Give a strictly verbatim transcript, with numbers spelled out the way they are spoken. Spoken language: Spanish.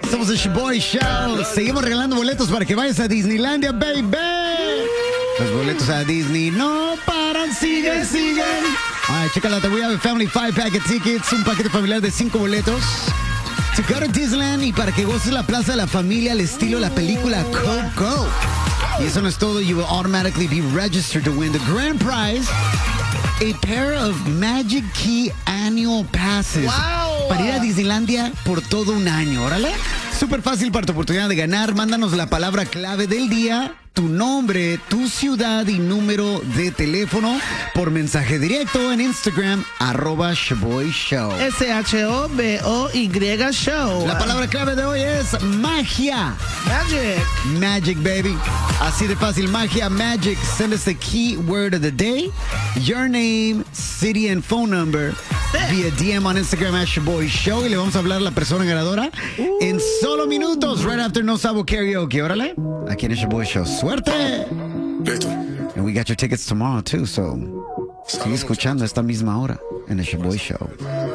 Somos el Shaboy Show. Seguimos regalando boletos para que vayas a Disneylandia, baby. Los boletos a Disney no paran, siguen, siguen. All right, check out the We Have a Family five pack of tickets. Un paquete familiar de cinco boletos. To go to Disneyland y para que goces la plaza de la familia al estilo de la película Coco. Y eso no es todo. You will automatically be registered to win the grand prize. A pair of Magic Key annual passes. Wow. Para ir a Disneylandia por todo un año. Órale. Súper fácil para tu oportunidad de ganar. Mándanos la palabra clave del día, tu nombre, tu ciudad y número de teléfono por mensaje directo en Instagram, arroba Shaboy Show. S H O B O Y Show. La palabra clave de hoy es magia. Magic. Magic, baby. Así de fácil, magia, magic. Send us the key word of the day, your name, city and phone number via D M on Instagram at Shaboy Show. Y le vamos a hablar a la persona ganadora uh. en solo minutos, right after No Sabo Karaoke. Órale, aquí en el Shaboy Show. ¡Suerte! Beto. And we got your tickets tomorrow, too, so sigue escuchando esta misma hora en el Shaboy Show.